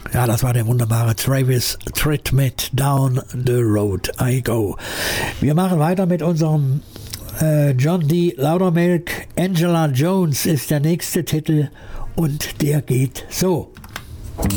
Ja, das war der wunderbare Travis Tritt mit Down the Road I Go. Wir machen weiter mit unserem John D. Loudermilk. Angela Jones ist der nächste Titel und der geht so.